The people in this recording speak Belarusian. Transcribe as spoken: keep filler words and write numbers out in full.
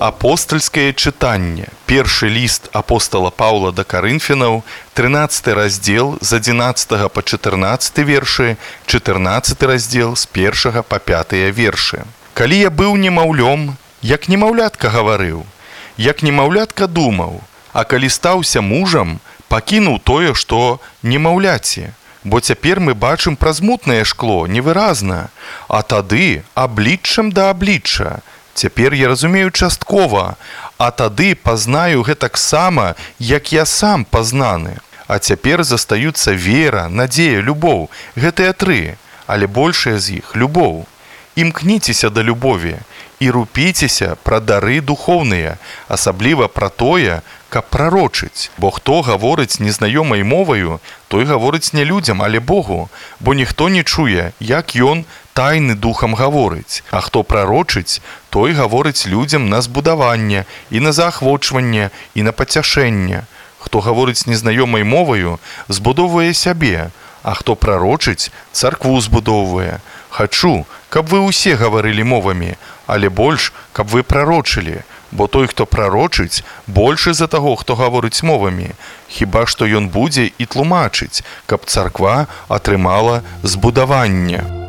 Апостальскае чытанне. Першы ліст апостала Паўла да Карынфянаў, трынаццаты раздзел з адзінаццатага па чатырнаццаты вершы, чатырнаццаты раздзел з першага па пятыя вершы. Калі я быў немаўлём, як немаўлятка гаварыў, як немаўлятка думаў, а калі стаўся мужам, пакінуў тое, што немаўляці. Бо цяпер мы бачым праз мутнае шкло, невыразна, а тады абліччам да аблічча. Цяпер я разумею часткова, а тады пазнаю гэтаксама, як я сам пазнаны. А цяпер застаюцца вера, надзея, любоў. Гэтыя тры, але большая з іх – любоў. Імкніцеся да любові і рупіцеся пра дары духоўныя, асабліва пра тое, каб прарочыць. Бо хто гаворыць незнаёмай моваю, той гаворыць не людзям, але Богу, бо ніхто не чуе, як ён тайны духам гаворыць. А хто прарочыць, той гаворыць людзям на збудаванне і на заахвочванне і на пацяшэнне. Хто гаворыць незнаёмай моваю, збудоўвае сябе, а хто прарочыць, царкву збудоўвае. Хачу, каб вы ўсе гаварылі мовамі, але больш, каб вы прарочылі, бо той, хто прарочыць, большы за таго, хто гаворыць мовамі. Хіба што ён будзе і тлумачыць, каб царква атрымала збудаванне.